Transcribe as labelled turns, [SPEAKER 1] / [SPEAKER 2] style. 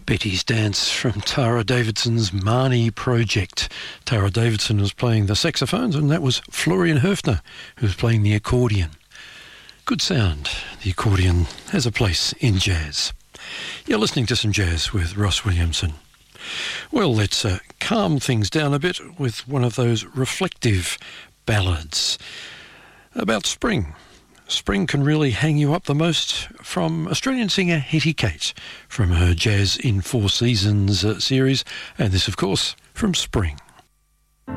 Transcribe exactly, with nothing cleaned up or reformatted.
[SPEAKER 1] Betty's Dance from Tara Davidson's Marnie Project. Tara Davidson was playing the saxophones, and that was Florian Höfner who was playing the accordion. Good sound. The accordion has a place in jazz. You're listening to some jazz with Ross Williamson. Well, let's uh, calm things down a bit with one of those reflective ballads about spring. Spring can really hang you up the most, from Australian singer Hetty Kate from her Jazz in Four Seasons uh, series, and this, of course, from Spring.